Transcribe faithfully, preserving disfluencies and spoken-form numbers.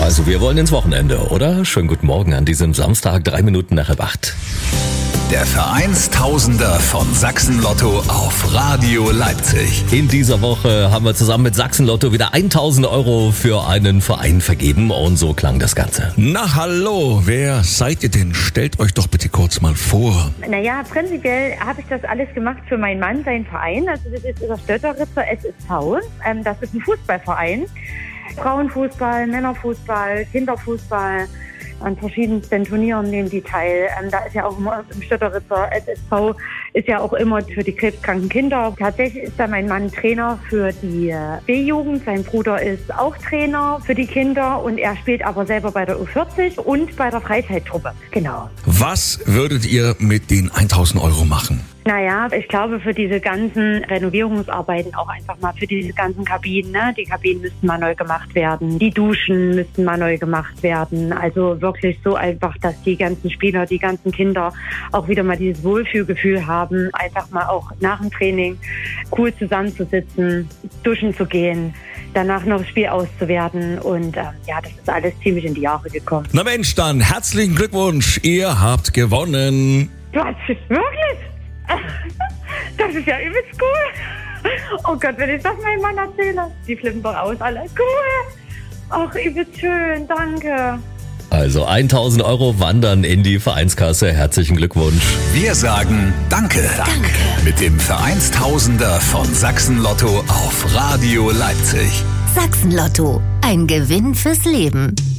Also wir wollen ins Wochenende, oder? Schönen guten Morgen an diesem Samstag, drei Minuten nach halb acht. Der Vereinstausender von Sachsen-Lotto auf Radio Leipzig. In dieser Woche haben wir zusammen mit Sachsen-Lotto wieder tausend Euro für einen Verein vergeben und so klang das Ganze. Na hallo, wer seid ihr denn? Stellt euch doch bitte kurz mal vor. Naja, prinzipiell habe ich das alles gemacht für meinen Mann, seinen Verein. Also das ist der Stötteritzer S S V. Ähm, das ist ein Fußballverein. Frauenfußball, Männerfußball, Kinderfußball. An verschiedensten Turnieren nehmen die teil. Ähm, da ist ja auch immer im Stötteritzer S S V ist ja auch immer für die krebskranken Kinder. Tatsächlich ist da mein Mann Trainer für die B-Jugend. Sein Bruder ist auch Trainer für die Kinder und er spielt aber selber bei der U vierzig und bei der Freizeittruppe. Genau. Was würdet ihr mit den tausend Euro machen? Naja, ich glaube für diese ganzen Renovierungsarbeiten auch einfach mal für diese ganzen Kabinen, ne? Die Kabinen müssten mal neu gemacht werden, die Duschen müssten mal neu gemacht werden. Also wirklich so einfach, dass die ganzen Spieler, die ganzen Kinder auch wieder mal dieses Wohlfühlgefühl haben, einfach mal auch nach dem Training cool zusammenzusitzen, duschen zu gehen, danach noch das Spiel auszuwerten und äh, ja, das ist alles ziemlich in die Jahre gekommen. Na Mensch, dann herzlichen Glückwunsch, ihr habt gewonnen. Was? Wirklich? Das ist ja übelst cool. Oh Gott, wenn ich das meinem Mann erzähle. Die flippen doch aus, alle. Cool. Ach, übelst schön, danke. Also tausend Euro wandern in die Vereinskasse. Herzlichen Glückwunsch. Wir sagen Danke. Danke. Mit dem Vereinstausender von Sachsen-Lotto auf Radio Leipzig. Sachsen-Lotto. Ein Gewinn fürs Leben.